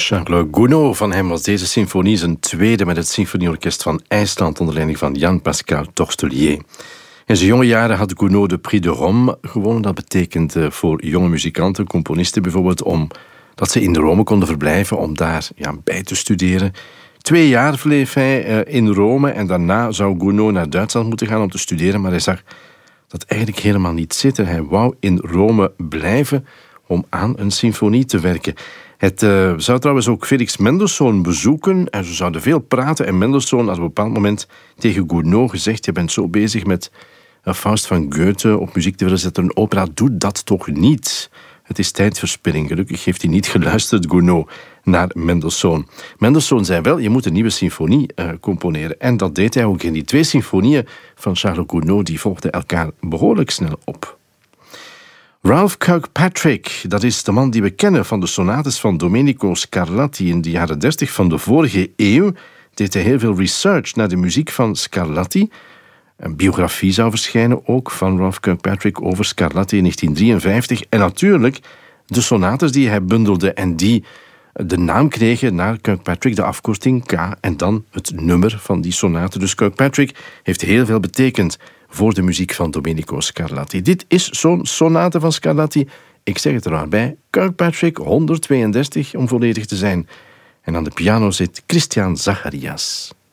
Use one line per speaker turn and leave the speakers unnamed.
Charles Gounod, van hem was deze symfonie zijn tweede met het Symfonieorkest van IJsland onder leiding van Jan-Pascal Tortelier. In zijn jonge jaren had Gounod de Prix de Rome gewonnen. Dat betekent voor jonge muzikanten, componisten bijvoorbeeld, dat ze in Rome konden verblijven om daar bij te studeren. 2 jaar verbleef hij in Rome en daarna zou Gounod naar Duitsland moeten gaan om te studeren, maar hij zag dat eigenlijk helemaal niet zitten. Hij wou in Rome blijven om aan een symfonie te werken. Het zou trouwens ook Felix Mendelssohn bezoeken en ze zouden veel praten en Mendelssohn had op een bepaald moment tegen Gounod gezegd: je bent zo bezig met Faust van Goethe op muziek te willen zetten, een opera, doe dat toch niet. Het is tijdverspilling. Gelukkig heeft hij niet geluisterd, Gounod, naar Mendelssohn. Mendelssohn zei wel, je moet een nieuwe symfonie componeren. En dat deed hij ook in die 2 symfonieën van Charles Gounod, die volgden elkaar behoorlijk snel op. Ralph Kirkpatrick, dat is de man die we kennen van de sonates van Domenico Scarlatti in de jaren 30 van de vorige eeuw. Deed hij heel veel research naar de muziek van Scarlatti. Een biografie zou verschijnen ook van Ralph Kirkpatrick over Scarlatti in 1953. En natuurlijk de sonates die hij bundelde en die de naam kregen naar Kirkpatrick, de afkorting K en dan het nummer van die sonate. Dus Kirkpatrick heeft heel veel betekend voor de muziek van Domenico Scarlatti. Dit is zo'n sonate van Scarlatti. Ik zeg het er maar bij. Kirkpatrick 132 om volledig te zijn. En aan de piano zit Christian Zacharias.